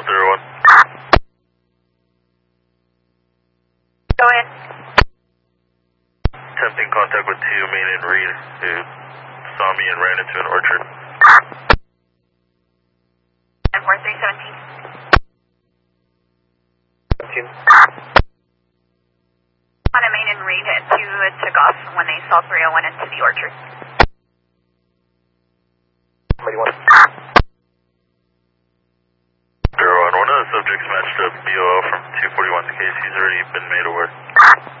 01. Go ahead. Attempting contact with 2 Main and Reed, who saw me and ran into an orchard. 4317. On a Main and Reed, 2 took off when they saw 301 into the orchard. Somebody wants. 01, one of the subjects matched up BOL from 241's case. He's already been made aware.